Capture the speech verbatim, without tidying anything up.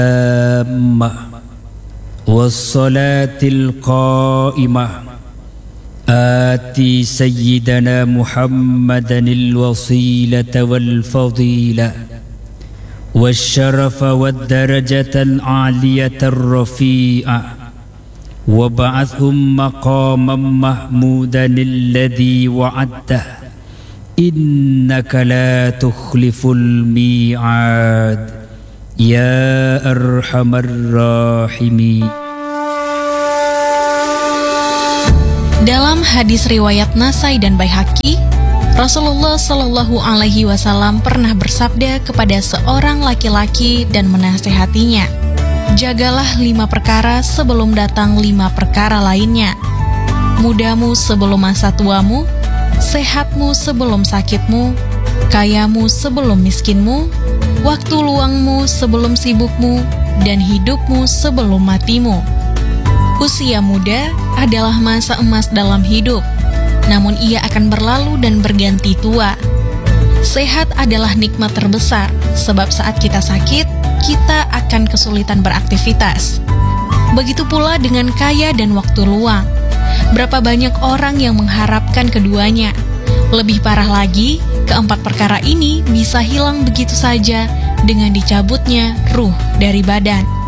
التامة والصلاة القائمة آتي سيدنا محمدا الوسيلة والفضيلة والشرف والدرجة العالية الرفيعة وابعثهم مقاما محمودا الذي وعدته إنك لا تخلف الميعاد يا أرحم الراحمين. Dalam hadis riwayat Nasai dan Baihaqi, Rasulullah Shallallahu Alaihi Wasallam pernah bersabda kepada seorang laki-laki dan menasehatinya, jagalah lima perkara sebelum datang lima perkara lainnya. Mudamu sebelum masa tuamu, sehatmu sebelum sakitmu, kayamu sebelum miskinmu, waktu luangmu sebelum sibukmu, dan hidupmu sebelum matimu. Usia muda adalah masa emas dalam hidup, namun ia akan berlalu dan berganti tua. Sehat adalah nikmat terbesar, sebab saat kita sakit, kita akan kesulitan beraktivitas. Begitu pula dengan kaya dan waktu luang. Berapa banyak orang yang mengharapkan keduanya. Lebih parah lagi, keempat perkara ini bisa hilang begitu saja dengan dicabutnya ruh dari badan.